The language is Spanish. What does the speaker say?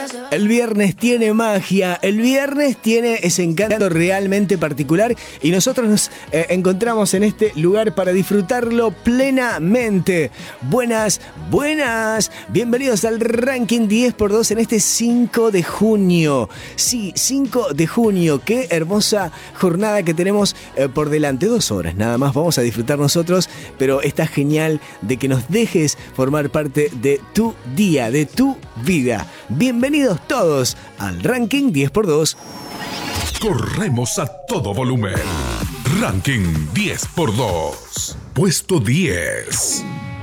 El viernes tiene magia, el viernes tiene ese encanto realmente particular y nosotros nos encontramos en este lugar para disfrutarlo plenamente. Buenas, bienvenidos al Ranking 10x2 en este 5 de junio. Sí, 5 de junio, qué hermosa jornada que tenemos por delante. 2 horas nada más vamos a disfrutar nosotros, pero está genial de que nos dejes formar parte de tu día, de tu vida. Bienvenidos todos al Ranking 10x2. Corremos a todo volumen. Ranking 10x2. Puesto 10.